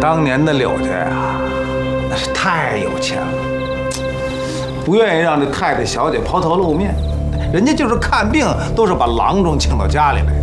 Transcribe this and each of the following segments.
当年的柳家呀，那是太有钱了，不愿意让这太太小姐抛头露面，人家就是看病都是把郎中请到家里来。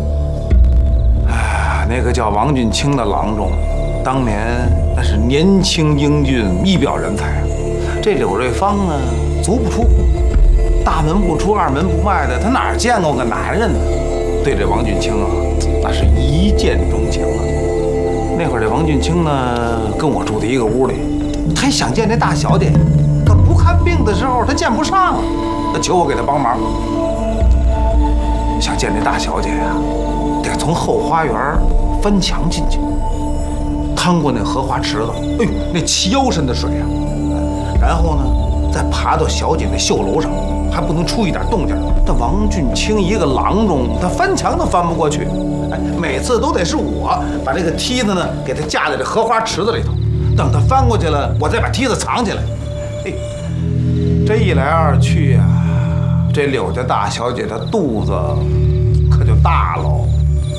哎，那个叫王俊卿的郎中，当年那是年轻英俊，一表人才。这柳瑞芳呢，足不出户，大门不出二门不迈的，他哪见过个男人呢？对这王俊卿啊，那是一见钟情啊。那会儿这王俊卿呢，跟我住在一个屋里，他想见这大小姐，可不看病的时候他见不上啊，他求我给他帮忙。想见这大小姐呀，得从后花园翻墙进去，趟过那荷花池子，哎呦，那齐腰深的水啊，然后呢，再爬到小姐的绣楼上，还不能出一点动静。这王俊卿一个郎中，他翻墙都翻不过去，哎，每次都得是我把这个梯子呢给他架在这荷花池子里头，等他翻过去了，我再把梯子藏起来。嘿，这一来二去呀，这柳家大小姐的肚子可就大喽。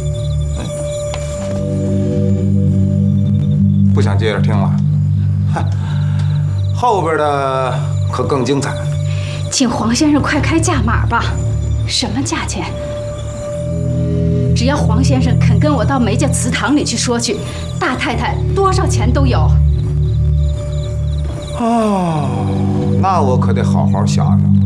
不想接着听了，后边的可更精彩。 请黄先生快开价码吧，什么价钱？只要黄先生肯跟我到梅家祠堂里去说去，大太太多少钱都有。 哦，那我可得好好想想。